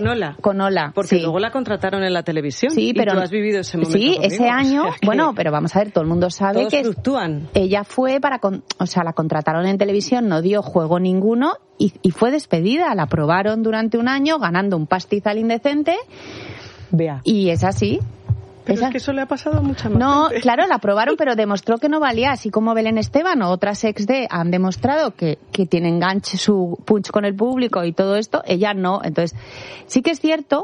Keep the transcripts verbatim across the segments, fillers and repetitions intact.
Ola. Con Ola, Porque sí. luego la contrataron en la televisión. Sí, pero y tú has vivido ese momento Sí, conmigo. ese año, O sea, que bueno, pero vamos a ver, todo el mundo sabe todos que fluctúan. ella fue para, con, o sea, la contrataron en televisión, no dio juego ninguno y, y fue despedida. La probaron durante un año ganando un pastizal indecente. Vea. Y es así. Pero Esa... es que eso le ha pasado a mucha más No, gente. claro, la probaron, pero demostró que no valía, así como Belén Esteban o otras ex de han demostrado que, que tiene enganche su punch con el público y todo esto, ella no. Entonces, sí que es cierto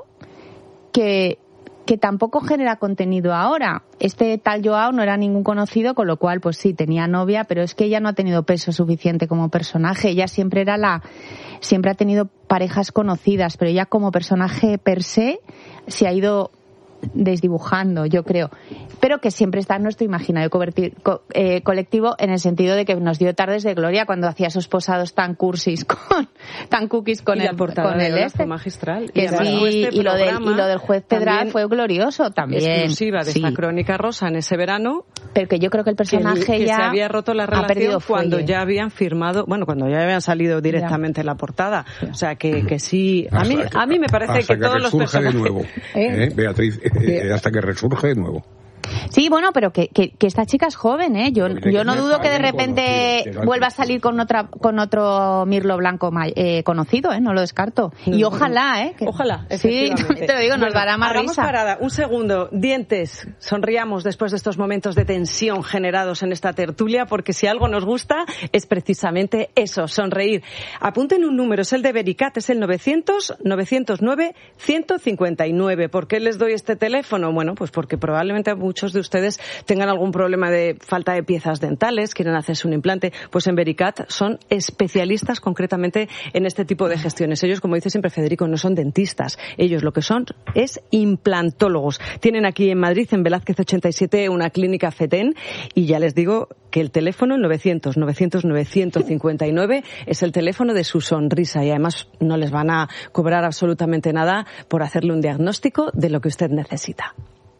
que, que tampoco genera contenido ahora. Este tal Joao no era ningún conocido, con lo cual, pues sí, tenía novia, pero es que ella no ha tenido peso suficiente como personaje. Ella siempre era la, siempre ha tenido parejas conocidas, pero ella como personaje per se se ha ido desdibujando, yo creo, pero que siempre está en nuestro imaginario coverti- co- eh, colectivo, en el sentido de que nos dio tardes de gloria cuando hacía esos posados tan cursis con tan cookies con y el la portada con de el Ola este fue magistral. que y, además, sí, este y lo del y lo del juez Pedral también fue glorioso también, exclusiva de sí. esta crónica rosa en ese verano, pero que yo creo que el personaje que, que ya se había roto la ha perdido relación cuando fuelle. ya habían firmado, bueno, cuando ya habían salido directamente en la portada. O sea, que, que sí, a mí, a mí me parece hasta que, todos los resurge personajes... de nuevo, ¿Eh? ¿eh? Beatriz, eh, hasta que resurge de nuevo. Sí, bueno, pero que, que, que esta chica es joven, ¿eh? Yo, yo no dudo que de repente vuelva a salir con otra con otro Mirlo Blanco eh, conocido, ¿eh? No lo descarto. Y ojalá, ¿eh? Que... Ojalá, sí, te lo digo, nos bueno, dará más hagamos risa. Parada, un segundo, dientes, sonriamos después de estos momentos de tensión generados en esta tertulia, porque si algo nos gusta es precisamente eso, sonreír. Apunten un número, es el de Vericat, es el novecientos, novecientos nueve, ciento cincuenta y nueve. ¿Por qué les doy este teléfono? Bueno, pues porque probablemente muchos de ustedes tengan algún problema de falta de piezas dentales, quieren hacerse un implante, pues en Vericat son especialistas concretamente en este tipo de gestiones. Ellos, como dice siempre Federico, no son dentistas. Ellos lo que son es implantólogos. Tienen aquí en Madrid, en Velázquez ochenta y siete, una clínica FETEN, y ya les digo que el teléfono, el novecientos, novecientos nueve, ciento cincuenta y nueve, es el teléfono de su sonrisa, y además no les van a cobrar absolutamente nada por hacerle un diagnóstico de lo que usted necesita.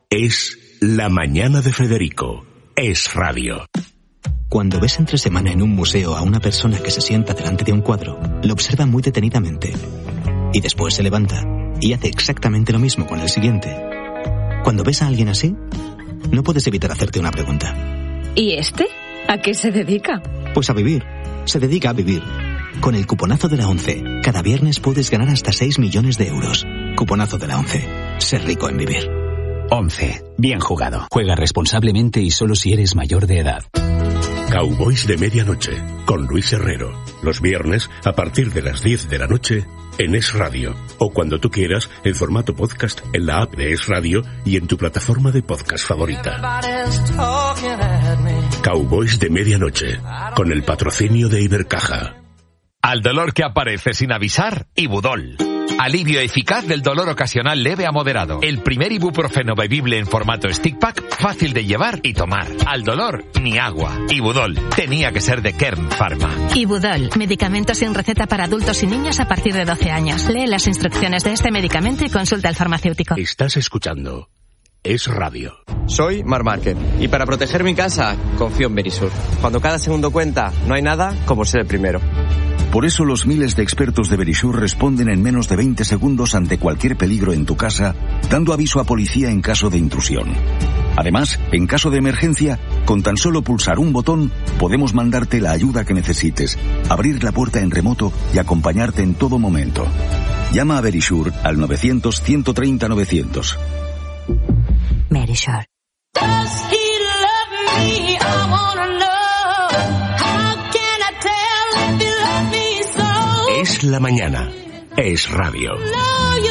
Es La Mañana de Federico. Es radio. Cuando ves entre semana en un museo a una persona que se sienta delante de un cuadro, lo observa muy detenidamente y después se levanta y hace exactamente lo mismo con el siguiente. Cuando ves a alguien así, no puedes evitar hacerte una pregunta. ¿Y este? ¿A qué se dedica? Pues a vivir. Se dedica a vivir. Con el cuponazo de la ONCE, cada viernes puedes ganar hasta seis millones de euros. Cuponazo de la ONCE. Ser rico en vivir. once. Bien jugado. Juega responsablemente y solo si eres mayor de edad. Cowboys de Medianoche, con Luis Herrero. Los viernes, a partir de las diez de la noche, en Es Radio. O cuando tú quieras, en formato podcast, en la app de Es Radio y en tu plataforma de podcast favorita. Cowboys de Medianoche, con el patrocinio de Ibercaja. Al dolor que aparece sin avisar, Ibudol. Alivio eficaz del dolor ocasional leve a moderado. El primer ibuprofeno bebible en formato stick pack, fácil de llevar y tomar. Al dolor, ni agua. Ibudol. Tenía que ser de Kern Pharma. Ibudol. Medicamento sin receta para adultos y niños a partir de doce años. Lee las instrucciones de este medicamento y consulta al farmacéutico. Estás escuchando Es Radio. Soy Mar Márquez y para proteger mi casa confío en Verisur. Cuando cada segundo cuenta, no hay nada como ser el primero. Por eso los miles de expertos de Verisur responden en menos de veinte segundos ante cualquier peligro en tu casa, dando aviso a policía en caso de intrusión. Además, en caso de emergencia, con tan solo pulsar un botón, podemos mandarte la ayuda que necesites, abrir la puerta en remoto y acompañarte en todo momento. Llama a Verisur al novecientos, ciento treinta, novecientos. Verisur. Es la mañana. Es radio.